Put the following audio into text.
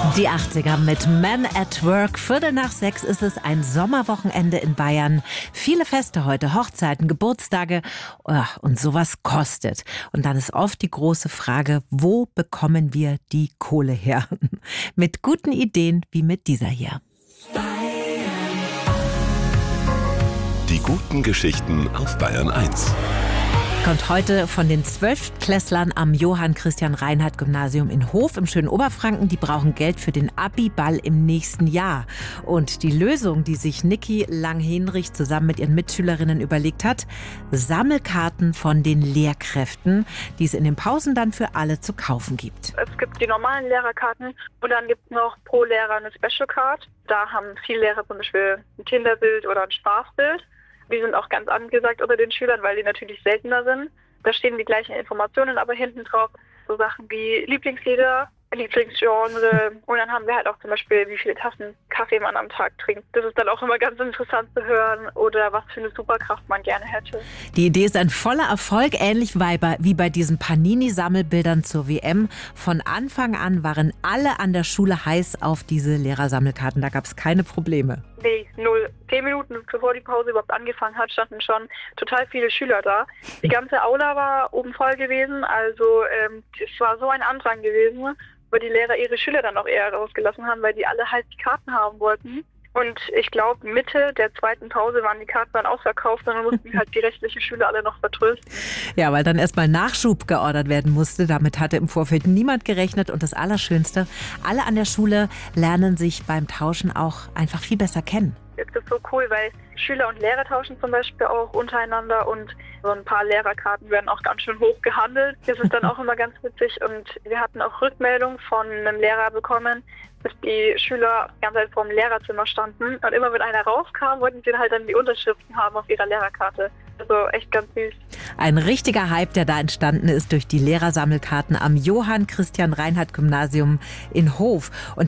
Die 80er mit Men at Work. 5:45 ist es, ein Sommerwochenende in Bayern. Viele Feste heute, Hochzeiten, Geburtstage und sowas kostet. Und dann ist oft die große Frage, wo bekommen wir die Kohle her? Mit guten Ideen wie mit dieser hier. Die guten Geschichten auf Bayern 1. Kommt heute von den 12-Klässlern am Johann-Christian-Reinhardt-Gymnasium in Hof im schönen Oberfranken. Die brauchen Geld für den Abi-Ball im nächsten Jahr. Und die Lösung, die sich Niki Lang-Henrich zusammen mit ihren Mitschülerinnen überlegt hat: Sammelkarten von den Lehrkräften, die es in den Pausen dann für alle zu kaufen gibt. Es gibt die normalen Lehrerkarten und dann gibt es noch pro Lehrer eine Special Card. Da haben viele Lehrer zum Beispiel ein Kinderbild oder ein Spaßbild. Die sind auch ganz angesagt unter den Schülern, weil die natürlich seltener sind. Da stehen die gleichen Informationen aber hinten drauf. So Sachen wie Lieblingslieder, Lieblingsgenre. Und dann haben wir halt auch zum Beispiel, wie viele Tassen Kaffee man am Tag trinkt. Das ist dann auch immer ganz interessant zu hören. Oder was für eine Superkraft man gerne hätte. Die Idee ist ein voller Erfolg, ähnlich wie bei diesen Panini-Sammelbildern zur WM. Von Anfang an waren alle an der Schule heiß auf diese Lehrersammelkarten. Da gab es keine Probleme. Nee, 0. 10 Minuten bevor die Pause überhaupt angefangen hat, standen schon total viele Schüler da. Die ganze Aula war oben voll gewesen, also es war so ein Andrang gewesen, weil die Lehrer ihre Schüler dann auch eher rausgelassen haben, weil die alle halt die Karten haben wollten. Und ich glaube, Mitte der zweiten Pause waren die Karten dann ausverkauft und dann mussten halt die restlichen Schüler alle noch vertrösten. Ja, weil dann erstmal Nachschub geordert werden musste. Damit hatte im Vorfeld niemand gerechnet. Und das Allerschönste: alle an der Schule lernen sich beim Tauschen auch einfach viel besser kennen. Es ist so cool, weil Schüler und Lehrer tauschen zum Beispiel auch untereinander und so ein paar Lehrerkarten werden auch ganz schön hoch gehandelt. Das ist dann auch immer ganz witzig und wir hatten auch Rückmeldung von einem Lehrer bekommen, dass die Schüler die ganze Zeit vor dem Lehrerzimmer standen und immer wenn einer rauskam, wollten sie halt dann die Unterschriften haben auf ihrer Lehrerkarte. Also echt ganz süß. Ein richtiger Hype, der da entstanden ist durch die Lehrersammelkarten am Johann-Christian-Reinhardt-Gymnasium in Hof. Und